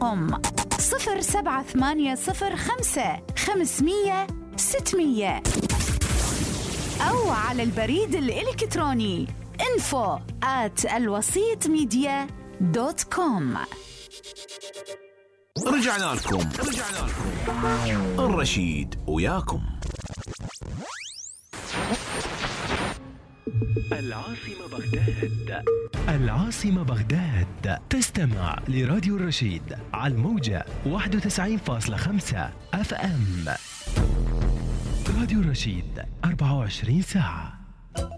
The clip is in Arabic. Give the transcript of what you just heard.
رقم 07805 أو على البريد الإلكتروني info@alwasitmedia.com. رجعنا لكم الرشيد وياكم. العاصمة بغداد تستمع لراديو الرشيد على الموجة 91.5 FM. راديو الرشيد 24 ساعة.